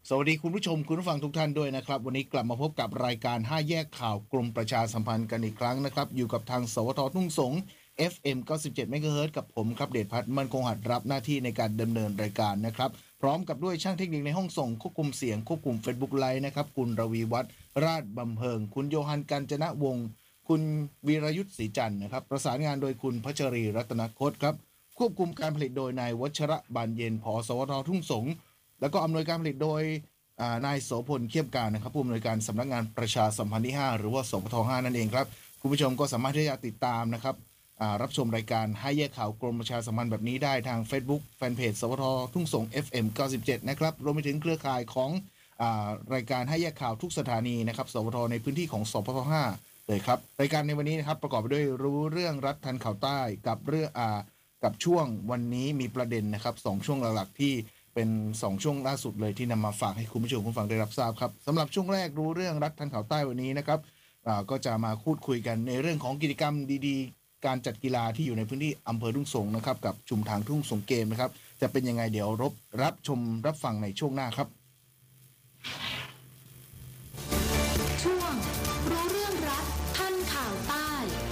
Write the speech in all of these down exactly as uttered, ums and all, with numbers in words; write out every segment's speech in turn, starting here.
สวัสดีคุณผู้ชมคุณผู้ฟังทุกท่านด้วยนะครับวันนี้กลับมาพบกับรายการห้าแยกข่าวกรมประชาสัมพันธ์กันอีกครั้งนะครับอยู่กับทางสวททุ่งสง เอฟ เอ็ม เก้าสิบเจ็ด เมกะเฮิรตซ์กับผมครับเดชพัฒน์มั่นคงหัดรับหน้าที่ในการดำเนินรายการนะครับพร้อมกับด้วยช่างเทคนิคในห้องส่งควบคุมเสียงควบคุม Facebook Live นะครับคุณรวีวัฒน์ราชบำเพ็งคุณโยฮันกัญจนวงศ์คุณวีรยุทธศรีจันทร์นะครับประสานงานโดยคุณพัชรีรัตนคตครับควบคุมการผลิตโดยนายวัชระบานเย็นผอสวททุ่งสงแล้วก็อำนวยการผลิตโดยนายโสพลเขี้ยมการนะครับผู้อำนวยการสำนักงานประชาสัมพันธ์ที่ห้าหรือว่าสปทห้านั่นเองครับคุณผู้ชมก็สามารถที่จะติดตามนะครับรับชมรายการให้แยกข่าวกรมประชาสัมพันธ์แบบนี้ได้ทาง Facebook แฟนเพจสวททุ่งสง เอฟ เอ็ม เก้าสิบเจ็ด นะครับรวมไปถึงเครือข่ายของรายการให้แยกข่าวทุกสถานีนะครับสวทในพื้นที่ของสปทห้าเลยครับรายการในวันนี้นะครับประกอบไปด้วยรู้เรื่องรัฐทันข่าวใต้กับเรื่องอ่ากับช่วงวันนี้มีประเด็นนะครับสองช่วงหลักๆที่เป็นสองช่วงล่าสุดเลยที่นำมาฝากให้คุณผู้ชมคุณฟังได้รับทราบครับสำหรับช่วงแรกรู้เรื่องรัฐทันข่าวใต้วันนี้นะครับก็จะมาพูดคุยกันในเรื่องของกิจกรรมดีๆการจัดกีฬาที่อยู่ในพื้นที่อำเภอทุ่งสงนะครับกับชุมทางทุ่งสงเกมนะครับจะเป็นยังไงเดี๋ยวรับรับชมรับฟังในช่วงหน้าครับช่วงรู้เรื่องรัฐทันข่าวใต้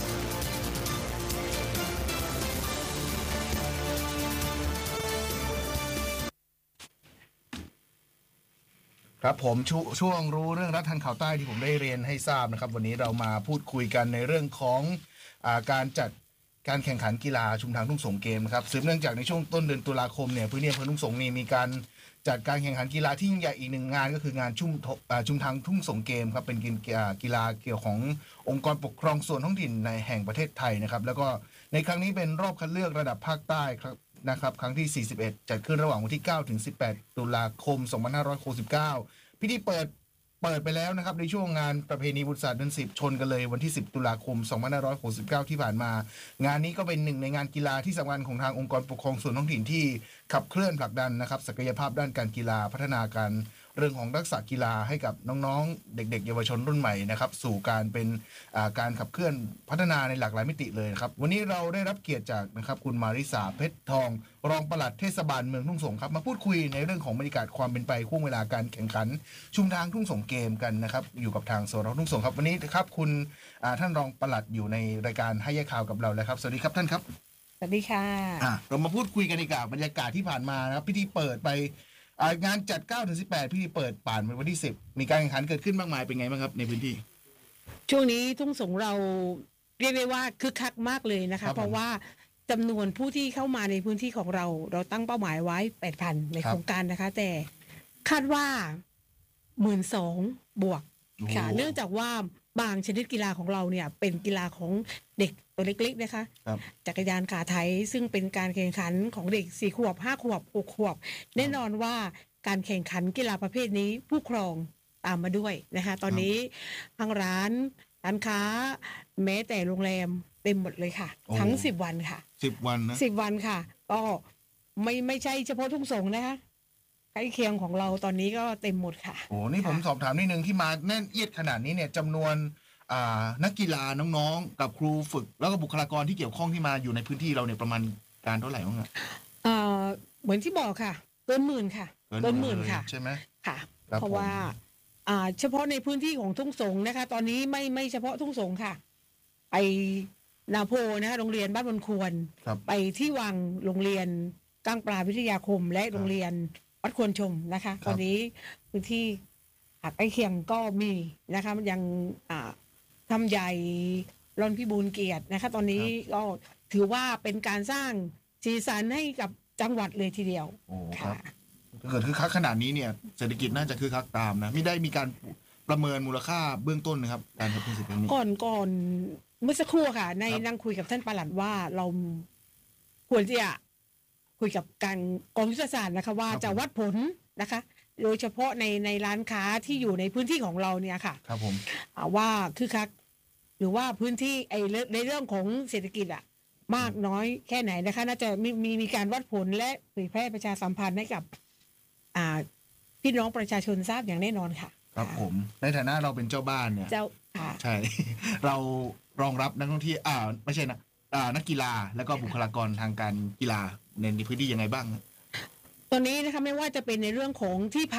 ครับผมชช่วงรู้เรื่องรัฐทันข่าวใต้ที่ผมได้เรียนให้ทราบนะครับวันนี้เรามาพูดคุยกันในเรื่องของอาการจัดการแข่งขันกีฬาชุมทางทุ่งสงเกมนะครับสืบเนื่องจากในช่วงต้นเดือนตุลาคมเนี่ยพื้นที่อำเภอทุ่งสงนี่มีการจัดการแข่งขันกีฬาที่ยิ่งใหญ่อีกหนึ่งงานก็คืองานชุมชุมทางทุ่งสงเกมครับเป็นกีฬาเกี่ยวขององค์กรปกครองส่วนท้องถิ่นในแห่งประเทศไทยนะครับแล้วก็ในครั้งนี้เป็นรอบคัดเลือกระดับภาคใต้ครับนะครับครั้งที่สี่สิบเอ็ดจัดขึ้นระหว่างวันที่เก้าถึงสิบแปดตุลาคมสองพันห้าร้อยหกสิบเก้าพิธีเปิดเปิดไปแล้วนะครับในช่วงงานประเพณีบุษราเดือนสิบชนกันเลยวันที่สิบตุลาคมสองพันห้าร้อยหกสิบเก้าที่ผ่านมางานนี้ก็เป็นหนึ่งในงานกีฬาที่สำคัญของทางองค์กรปกครองส่วนท้องถิ่นที่ขับเคลื่อนผลักดันนะครับศักยภาพด้านการกีฬาพัฒนาการเรื่องของทักษะกีฬาให้กับน้องๆเด็กๆเยาวชนรุ่นใหม่นะครับสู่การเป็นการขับเคลื่อนพัฒนาในหลากหลายมิติเลยครับวันนี้เราได้รับเกียรติจากนะครับคุณมาริสาเพชรทองรองปลัดเทศบาลเมืองทุ่งสงครับมาพูดคุยในเรื่องของบรรยากาศความเป็นไปช่วงเวลาการแข่งขันชุมทางทุ่งสงเกมกันนะครับอยู่กับทางสวททุ่งสงครับวันนี้ครับคุณท่านรองปลัดอยู่ในรายการให้แยกข่าวกับเราแล้วครับสวัสดีครับท่านครับสวัสดีค่ะอ่ะเรามาพูดคุยกันดีกว่าบรรยากาศที่ผ่านมานะครับพิธีเปิดไปงานจัดเก้าถึงสิบแปดพิธีเปิดป่านวันที่สิบมีการแข่งขันเกิดขึ้นมากมายเป็นไงบ้างครับในพื้นที่ช่วงนี้ทุ่งสงเราเรียกได้ว่าคึกคักมากเลยนะคะเพราะว่าจำนวนผู้ที่เข้ามาในพื้นที่ของเราเราตั้งเป้าหมายไว้ แปดพัน ในโครงการนะคะแต่คาดว่า หนึ่งหมื่นสองพัน บวกค่ะเนื่องจากว่าบางชนิดกีฬาของเราเนี่ยเป็นกีฬาของเด็กตัวเล็กๆนะคะจักรยานขาไถซึ่งเป็นการแข่งขันของเด็กสี่ขวบห้าขวบหกขวบแน่นอนว่าการแข่งขันกีฬาประเภทนี้ผู้ครองตามมาด้วยนะคะตอนนี้ทางร้านร้านค้าแม้แต่โรงแรมเต็มหมดเลยค่ะทั้งสิบวันค่ะสิบวันนะสิบวันค่ะก็ไม่ไม่ใช่เฉพาะทุ่งสงนะคะใกล้เคียงของเราตอนนี้ก็เต็มหมดค่ะโอ้นี่ผมสอบถามนิดนึงที่มาแน่นเอียดขนาดนี้เนี่ยจำนวนนักกีฬาน้องๆกับครูฝึกแล้วก็บุคลากรที่เกี่ยวข้องที่มาอยู่ในพื้นที่เราเนี่ยประมาณการเท่าไหร่บ้างอ่ะเหมือนที่บอกค่ะเกินหมื่นค่ะเกินหมื่นค่ะใช่ไหมค่ะเพราะว่าเฉพาะในพื้นที่ของทุ่งสงนะคะตอนนี้ไม่ไม่เฉพาะทุ่งสงค่ะไปนาโพนะคะโรงเรียนบ้านบนควรไปที่วังโรงเรียนก้างปลาวิทยาคมและโรงเรียนวัดควรชมนะคะตอนนี้พื้นที่ใกล้เคียงก็มีนะคะยังทำใหญ่รอนพิบูลเกียรตินะคะตอนนี้ก็ถือว่าเป็นการสร้างสีสันให้กับจังหวัดเลยทีเดียวโอ้ครับเกิดคือคักขนาดนี้เนี่ยเศรษฐกิจน่าจะคือคักตามนะไม่ได้มีการประเมินมูลค่าเบื้องต้นนะครับการทำสิ่งนี้ก่อนก่อนเมื่อสักครู่ค่ะในนั่งคุยกับท่านปลัดว่าเราควรที่จะคุยกับการกองยุทธศาสตร์นะคะว่าจะวัดผลนะคะโดยเฉพาะในในร้านค้าที่อยู่ในพื้นที่ของเราเนี่ยค่ะครับผมว่าคือคักหรือว่าพื้นที่ไอ้ในเรื่องของเศรษฐกิจอะมากน้อยแค่ไหนนะคะน่าจะมีมีมีการวัดผลและเผยแพร่ประชาสัมพันธ์ให้กับอ่าพี่น้องประชาชนทราบอย่างแน่นอนค่ะครับผมในฐานะเราเป็นเจ้าบ้านเนี่ยเจ้าค่ะใช่เรารองรับนักท่องเที่ยวอ่าไม่ใช่นะอ่านักกีฬาแล้วก็บุคลากรทางการกีฬาในพื้นที่ยังไงบ้างตอนนี้นะคะไม่ว่าจะเป็นในเรื่องของที่พัก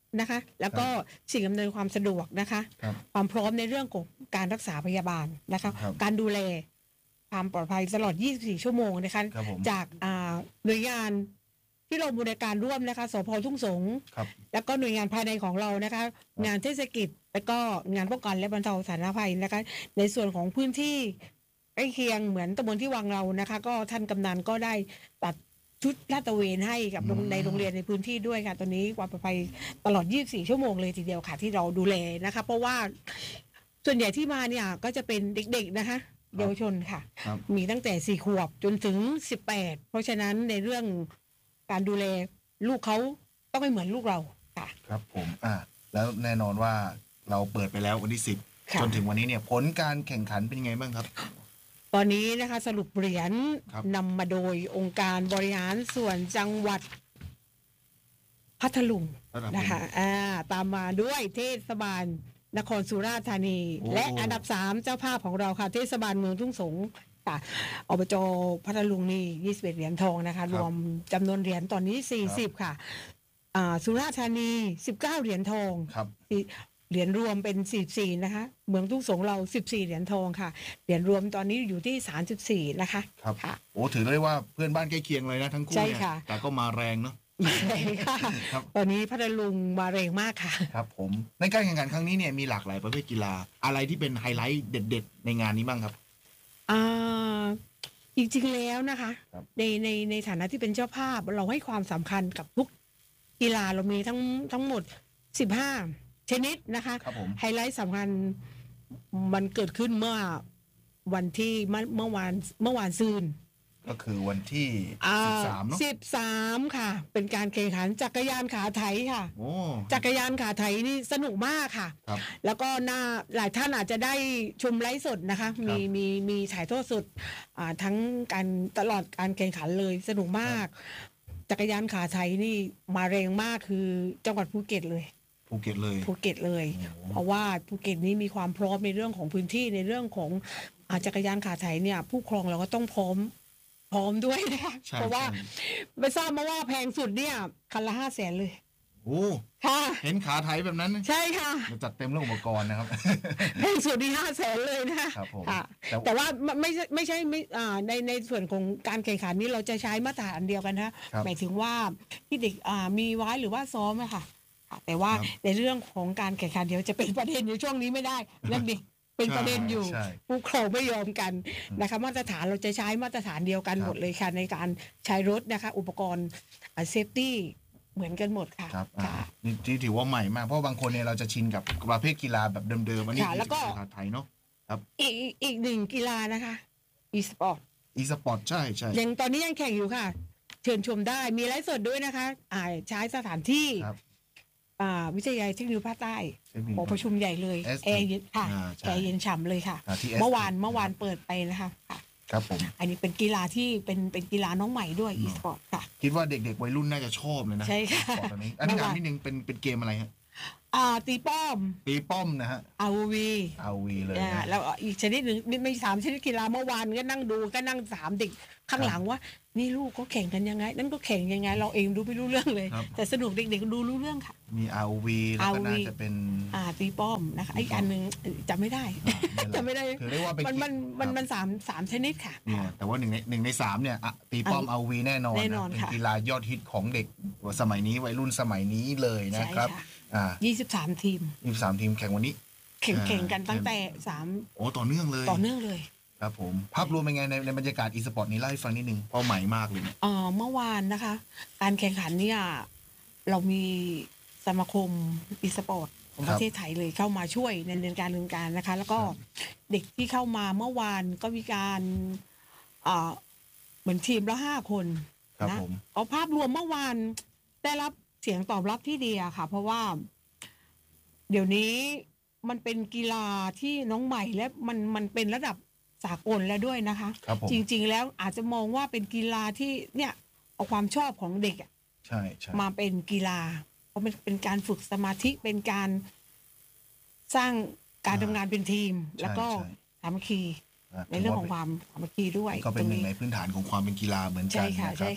นะคะ แล้วก็สิ่งอำนวยความสะดวกนะคะครับความพร้อมในเรื่องของการรักษาพยาบาลนะคะครับการดูแลความปลอดภัยตลอด ยี่สิบสี่ ชั่วโมงนะคะครับผมจากอ่าหน่วยงานที่เราบริการร่วมนะคะสภ.ทุ่งสงครับแล้วก็หน่วยงานภายในของเรานะคะ งานเทศกิจแล้วก็งานป้องกันและบรรเทาสาธารณภัยนะคะ ในส่วนของพื้นที่ใกล้เคียงเหมือนตำบลที่วังเรานะคะ ก็ท่านกำนันก็ได้ตัดชุดลาดตระเวนให้กับโรงอืมในโรงเรียนในพื้นที่ด้วยค่ะ ตอนนี้ความปลอดภัยตลอด ยี่สิบสี่ ชั่วโมงเลยทีเดียวค่ะ ที่เราดูแลนะคะ เพราะว่าส่วนใหญ่ที่มาเนี่ยก็จะเป็นเด็กๆนะคะเยาวชนค่ะครับมีตั้งแต่สี่ขวบจนถึงสิบแปดเพราะฉะนั้นในเรื่องการดูแลลูกเขาต้องไม่เหมือนลูกเราค่ะครับผมอ่าแล้วแน่นอนว่าเราเปิดไปแล้ววันที่สิบค่ะจนถึงวันนี้เนี่ยผลการแข่งขันเป็นยังไงบ้างครับตอนนี้นะคะสรุปเหรียญครับนำมาโดยองค์การบริหารส่วนจังหวัดพัทลุงระดับนะคะอ่าตามมาด้วยเทศบาลนครสุราษฎร์ธานีโอ้และอันดับสามเจ้าภาพของเราค่ะ เทศบาลเมืองทุ่งสงค่ะอบจพัทลุงนี่ยี่สิบเอ็ดเหรียญทองนะคะ รวมจำนวนเหรียญตอนนี้สี่สิบค่ะอ่าสุราษฎร์ธานีสิบเก้าเหรียญทองครับเหรียญรวมเป็นสี่สิบสี่นะคะ เมืองทุ่งสงเราสิบสี่เหรียญทองค่ะ เหรียญรวมตอนนี้อยู่ที่สามสิบสี่นะคะครับค่ะโอ้ถือได้ว่าเพื่อนบ้านใกล้เคียงเลยนะทั้งคู่ใช่เนี่ยค่ะแต่ก็มาแรงเนาะใช่ค่ะครับตอนนี้พัทลุงมาแรงมากค่ะครับผมในการแข่งขันครั้งนี้เนี่ยมีหลากหลายประเภทกีฬา อะไรที่เป็นไฮไลท์เด็ดๆ ในงานนี้บ้างครับอ่าจริงๆแล้วนะคะครับในในในฐานะที่เป็นเจ้าภาพเราให้ความสำคัญกับทุกกีฬาเรามีทั้งทั้งหมดสิบห้าชนิดนะคะครับผมไฮไลท์สำคัญมันเกิดขึ้นเมื่อวันที่เมื่อเมื่อวานเมื่อวานซืนก็คือวันที่สิบสามเนาะสิบสามค่ะ เป็นการแข่งขันจักรยานขาไถค่ะโอ้จักรยานขาไถนี่สนุกมากค่ะครับแล้วก็น่าหลายท่านอาจจะได้ชมไลฟ์สดนะคะ มีมีมีถ่ายทอดสดอ่าทั้งการตลอดการแข่งขันเลยสนุกมาก จักรยานขาไถนี่มาแรงมากคือจังหวัดภูเก็ตเลยภูเก็ตเลยภูเก็ตเลยโอ้เพราะว่าภูเก็ตนี้มีความพร้อมในเรื่องของพื้นที่ในเรื่องของอาจักรยานขาไถเนี่ย ผู้ครองเราก็ต้องพร้อมพร้อมด้วยนะคะใช่เพราะว่าใช่ไม่ทราบมาว่าแพงสุดเนี่ยคันละห้าแสนเลยโอ้ค่ะเห็นขาไทยแบบนั้นใช่ค่ะเราจัดเต็มเรื่องอุปกรณ์นะครับแพงสุดที่ห้าแสนเลยนะคะครับผมค่ะแต่แต่ว่าไม่ใช่ไม่ใช่ไม่อ่าในในส่วนของการแข่งขันนี้เราจะใช้มาตรฐานเดียวกันนะคะหมายถึงว่าที่เด็กอ่ามีไว้หรือว่าซ้อมอะค่ะค่ะ แต่ว่าในเรื่องของการแข่งขันเดี๋ยวจะเป็นประเด็นอยู่ช่วงนี้ไม่ได้เรื่องเด็กเป็นประเด็นอยู่ใช่ผู้ครองไม่ยอมกันนะคะมาตรฐานเราจะใช้มาตรฐานเดียวกันครับหมดเลยค่ะในการใช้รถนะคะ อุปกรณ์เซฟตี้เหมือนกันหมดค่ะครับอ่าค่ะนี่ที่ถือว่าใหม่มาก เพราะบางคนเนี่ยเราจะชินกับประเภทกีฬาแบบเดิมๆอันนี้ค่ะแล้วก็คือกีฬาไทยเนาะอีกอีกอีกหนึ่งกีฬานะคะอีสปอร์ตอีสปอร์ตใช่ใช่ยังตอนนี้ยังแข่งอยู่ค่ะ เชิญชมได้มีไลฟ์สดด้วยนะคะอ่าใช้สถานที่ครับอ่าวิทยาลัยเทคโนโลยีภาคใต้เทคนิคหอประชุมใหญ่เลยเอสแอร์เย็นค่ะอ่าใช่แอร์เย็นฉ่ำเลยค่ะอ่าที่เมื่อวานเอสเมื่อวานเปิดไปนะคะค่ะครับผมอันนี้เป็นกีฬาที่เป็นเป็นกีฬาน้องใหม่ด้วยอืมอีสปอร์ตค่ะคิดว่าเด็กๆวัยรุ่นน่าจะชอบเลยนะใช่ค่ะสปอร์ตอันนี้อันนี้เมื่อานถาวมนิดนึงเป็นเป็นเกมอะไรฮะอ่าตีป้อมตีป้อมนะฮะอาวีเอาวีเลยอ่านะแล้วอีกชนิดหนึ่งนี่ไม่สามชนิดกีฬาเมื่อวานก็นั่งดูก็นั่งถามเด็กข้างหลังว่า นี่ลูกก็แข่งกันยังไง นั่นก็แข่งยังไง เราเองดูไม่รู้เรื่องเลยครับแต่สนุกเด็กๆดูรู้เรื่องค่ะมี อาร์ โอ วี แล้วก็อาร์ โอ วีน่าจะเป็นอ่าตีป้อมนะคะอีกอันหนึ่งจำไม่ได้อ่าจำไม่ได้ถือได้ว่าเป็นมันมันมันครับมันสามสามชนิดค่ะเนี่ยแต่ว่าหนึ่งในหนึ่งในสามเนี่ยอ่ะตีป้อมอ่ะเอาวีแน่นอนแน่นอนเป็นค่ะกีฬายอดฮิตของเด็กสมัยนี้วัยรุ่นสมัยนี้เลยนะครับใช่ค่ะอ่ายี่สิบสามทีมยี่สิบสามทีมแข่งวันนี้แข่งอ่าแข่งกันตั้งแต่สามโอ้ต่อเนื่องเลยต่อเนื่องเลยครับผมภาพรวมเป็นไงในในบรรยากาศอีสปอร์ตนี้เล่าให้ฟังนิดนึงเพราะใหม่มากเลยเนี่ยเอ่อเมื่อวานนะคะ การแข่งขันเนี่ยเรามีสมาคมอีสปอร์ตของประเทศไทยเลยเข้ามาช่วยในเรื่องการดำเนินการนะคะ แล้วก็เด็กที่เข้ามาเมื่อวานก็มีการเอ่อเหมือนทีมละห้าคนครับนะผมเอาภาพรวมเมื่อวานได้รับเสียงตอบรับที่ดีอะค่ะ เพราะว่า เดี๋ยวนี้มันเป็นกีฬาที่น้องใหม่และมันมันเป็นระดับสากลแล้วด้วยนะคะครับผมจริง ๆ แล้วอาจจะมองว่าเป็นกีฬาที่เนี่ยเอาความชอบของเด็กอะใช่ใช่มาเป็นกีฬา เพราะมันเป็นการฝึกสมาธิเป็นการสร้างการทำงานเป็นทีม แล้วก็ใช่สามัคคีอ่ะในเรื่องของความสามัคคีด้วยก็เป็นหนึ่งตรในพื้นฐานของความเป็นกีฬาเหมือนใช่กันค่ะนะคใช่รับค่ะอ่ะ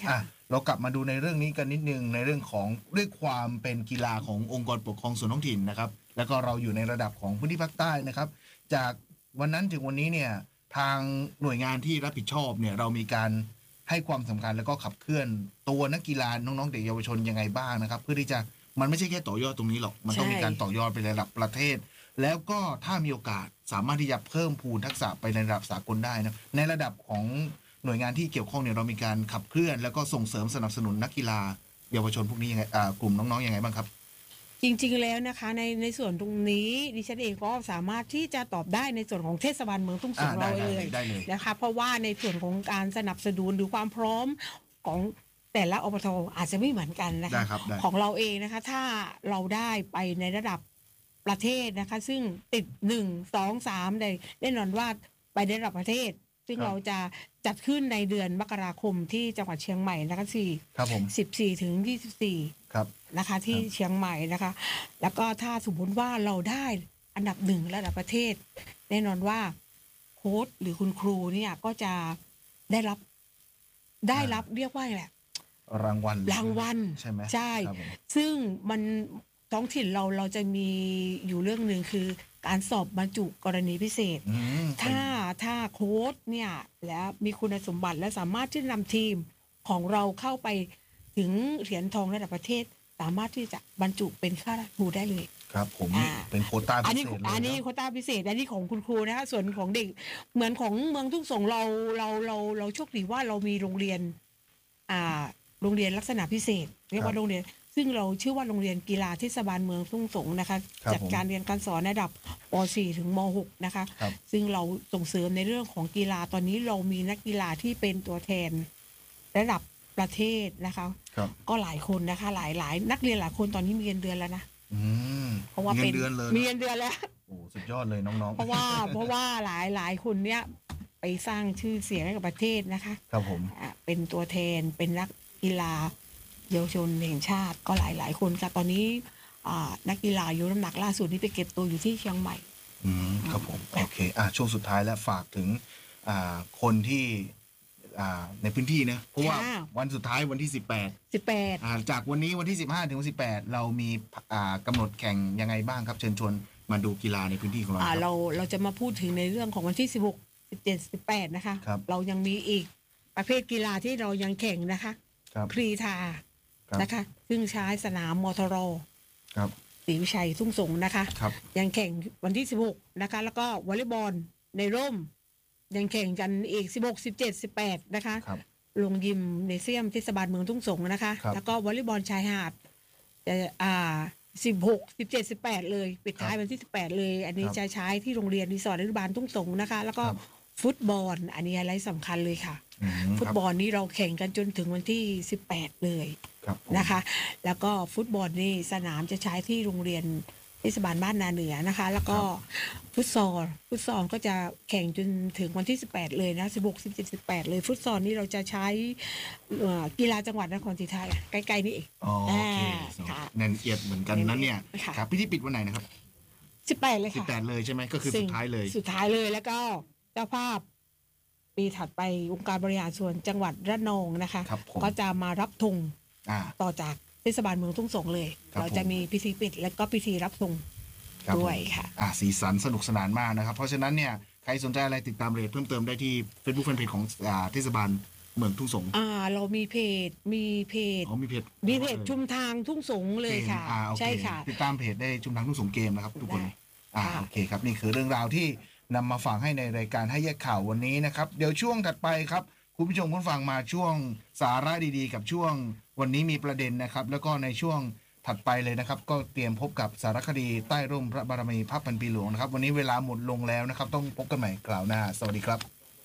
เรากลับมาดูในเรื่องนี้กันนิดนึงในเรื่องของด้วยความเป็นกีฬาขององค์กรปกครองส่วนท้องถิ่นนะครับแล้วก็เราอยู่ในระดับของพื้นที่ภาคใต้นะครับจากวันนั้นถึงวันนี้เนี่ยทางหน่วยงานที่รับผิดชอบเนี่ยเรามีการให้ความสำคัญแล้วก็ขับเคลื่อนตัวนักกีฬาน้องๆเด็กเยาวชนยังไงบ้างนะครับเพื่อที่จะมันไม่ใช่แค่ต่อยอดตรงนี้หรอกมันต้องมีการต่อยอดไประดับประเทศแล้วก็ถ้ามีโอกาสสามารถที่จะเพิ่มพูนทักษะไปในระดับสากลได้นะในระดับของหน่วยงานที่เกี่ยวข้องเนี่ยเรามีการขับเคลื่อนแล้วก็ส่งเสริมสนับสนุนนักกีฬาเยาวชนพวกนี้ยังไงอ่ากลุ่มน้องๆยังไงบ้างครับจริงๆแล้วนะคะในในส่วนตรงนี้ดิฉันเองก็สามารถที่จะตอบได้ในส่วนของเทศบาลเมืองทุ่งสงเราเลยนะคะเพราะว่าในส่วนของการสนับสนุนหรือความพร้อมของแต่ละอบต.อาจจะไม่เหมือนกันนะคะของเราเองนะคะถ้าเราได้ไปในระดับประเทศนะคะซึ่งติดหนึ่งสองสามได้แน่นอนว่าไปในระดับประเทศซึ่งเราจะจัดขึ้นในเดือนมกราคมที่จังหวัดเชียงใหม่นะคะสี่สิบสี่ถึงยี่สิบสี่นะคะที่เชียงใหม่นะคะแล้วก็ถ้าสมมติว่าเราได้อันดับหนึ่งระดับประเทศแน่นอนว่าโค้ชหรือคุณครูเนี่ยก็จะได้รับได้รับเรียกว่าอะไรรางวัลรางวัลใช่ไหมใช่ซึ่งมันท้องถิ่นเราเราจะมีอยู่เรื่องหนึ่งคือการสอบบรรจุกรณีพิเศษถ้าถ้าโค้ชเนี่ยแล้วมีคุณสมบัติและสามารถที่นำทีมของเราเข้าไปถึงเหรียญทองระดับประเทศสามารถที่จะบรรจุเป็นข้าราชการได้เลยครับผมเป็นโควต้าพิเศษอันนี้อันนี้โควต้าพิเศษอันนี้ของคุณครูนะคะส่วนของเด็กเหมือนของเมืองทุ่งสงเราเราเราเราโชคดีว่าเรามีโรงเรียนอ่าโรงเรียนลักษณะพิเศษเรียกว่าโรงเรียนซึ่งเราชื่อว่าโรงเรียนกีฬาเทศบาลเมืองทุ่งสงนะคะจัดการเรียนการสอนระดับป .สี่ ถึงม .หก นะคะซึ่งเราส่งเสริมในเรื่องของกีฬาตอนนี้เรามีนักกีฬาที่เป็นตัวแทนระดับประเทศนะคะก็หลายคนนะคะหลายหลายนักเรียนหลายคนตอนนี้มีเงินเดือนแล้วนะเพราะว่าเป็นมีเงินเดือนแล้วโอ้สุดยอดเลยน้องๆเพราะว่าเพราะว่าหลายหลายคนเนี้ยไปสร้างชื่อเสียงให้กับประเทศนะคะครับผมเป็นตัวแทนเป็นนักกีฬาเยาวชนแห่งชาติก็หลายหลายคนค่ะตอนนี้นักกีฬายกน้ำหนักล่าสุดนี้ไปเก็บตัวอยู่ที่เชียงใหม่อืมครับผมโอเคอ่ะช่วงสุดท้ายแล้วฝากถึงอ่าคนที่อ่าในพื้นที่นะเพราะว่าวันสุดท้ายวันที่สิบแปดสิบแปดอ่าจากวันนี้วันที่สิบห้าถึงวันที่สิบแปดเรามีอ่ากำหนดแข่งยังไงบ้างครับเชิญชวนมาดูกีฬาในพื้นที่ของเราอ่าเราเราจะมาพูดถึงในเรื่องของวันที่สิบหก สิบเจ็ด สิบแปดนะคะเรายังมีอีกประเภทกีฬาที่เรายังแข่งนะคะกรีฑานะคะซึ่งใช้สนามมทรศรีวิชัยทุ่งสงนะคะยังแข่งวันที่สิบหกนะคะแล้วก็วอลเลย์บอลในร่มยังแข่งกันอีกสิบหก สิบเจ็ด สิบแปดนะคะลงยิมเนเซียมเทศบาลเมืองทุ่งสงนะคะแล้วก็วอลเลย์บอลชายหาดจะอ่าสิบหก สิบเจ็ด สิบแปดเลยปิดท้ายวันที่สิบแปดเลยอันนี้จะใช้ที่โรงเรียนรีสอร์ทอนุบาลทุ่งสงนะคะแล้วก็ฟุตบอลอันนี้อะไรสำคัญเลยค่ะฟุตบอลนี้เราแข่งกันจนถึงวันที่สิบแปดเลยนะคะแล้วก็ฟุตบอลนี่สนามจะใช้ที่โรงเรียนเทศบาลบ้านนาเหนือนะคะแล้วก็ฟุตซอลฟุตซอลก็จะแข่งจนถึงวันที่สิบแปดเลยนะสิบหก สิบเจ็ด สิบแปดเลยฟุตซอลนี่เราจะใช้กีฬาจังหวัดนครศรีธรรมราชใกล้ๆนี่เองอ๋อโอเคแน่นเอียดเหมือนกันนั้นเนี่ยครับพิธีปิดวันไหนนะครับสิบแปดเลยค่ะสิบแปดเลยใช่ไหมก็คือสุดท้ายเลยสุดท้ายเลยแล้วก็เจ้าภาพปีถัดไปองค์การบริหารส่วนจังหวัดระนองนะคะก็จะมารับธงต่อจากเทศบาลเมืองทุ่งสงเลยเราจะมีพิธีปิดและก็พิธีรับธงด้วยค่ะอ่าสีสันสนุกสนานมากนะครับเพราะฉะนั้นเนี่ยใครสนใจอะไรติดตามรายละเอียดเพิ่มเติมได้ที่ Facebook Fanpage ของเทศบาลเมืองทุ่งสงอ่าเรามีเพจมีเพจอ๋อมีเพจมีเพจชุมทางทุ่งสงเลยค่ะใช่ค่ะติดตามเพจได้ชุมทางทุ่งสงเกมนะครับทุกคนอ่าโอเคครับนี่คือเรื่องราวที่นำมาฝากให้ในรายการให้แยกข่าววันนี้นะครับเดี๋ยวช่วงถัดไปครับคุณผู้ชมคุณฟังมาช่วงสาระดีๆกับช่วงวันนี้มีประเด็นนะครับแล้วก็ในช่วงถัดไปเลยนะครับก็เตรียมพบกับสารคดีใต้ร่มพระบารมีพระพันปีหลวงนะครับวันนี้เวลาหมดลงแล้วนะครับต้องพบกันใหม่คราวหน้าสวัสดีครับ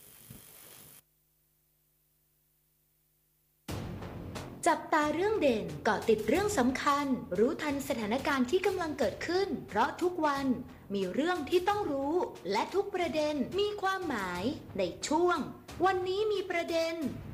จับตาเรื่องเด่นเกาะติดเรื่องสำคัญรู้ทันสถานการณ์ที่กำลังเกิดขึ้นเพราะทุกวันมีเรื่องที่ต้องรู้และทุกประเด็นมีความหมายในช่วงวันนี้มีประเด็น